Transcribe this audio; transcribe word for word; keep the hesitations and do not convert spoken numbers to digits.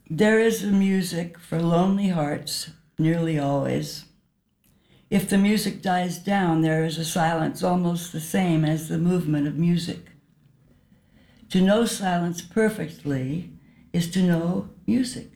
There is a music for lonely hearts, nearly always. If the music dies down, there is a silence almost the same as the movement of music. To know silence perfectly is to know music.